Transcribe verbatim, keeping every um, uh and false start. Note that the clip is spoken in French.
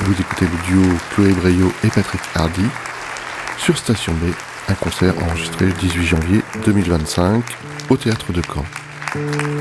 vous écoutez le duo Chloé Breillot et Patrick Hardy sur Station B, un concert enregistré le dix-huit janvier deux mille vingt-cinq au Théâtre de Caen.